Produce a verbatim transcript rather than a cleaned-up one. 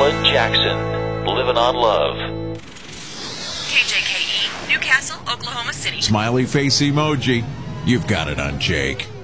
Bud Jackson, living on love. K J K E, Newcastle, Oklahoma City. Smiley face emoji. You've got it on Jake.